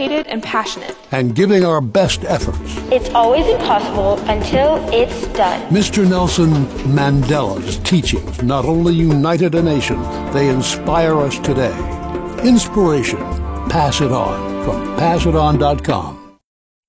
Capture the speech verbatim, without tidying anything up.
dedicated and passionate. And giving our best efforts. It's always impossible until it's done. Mister Nelson Mandela's teachings not only united a nation, they inspire us today. Inspiration. Pass it on from pass it on dot com.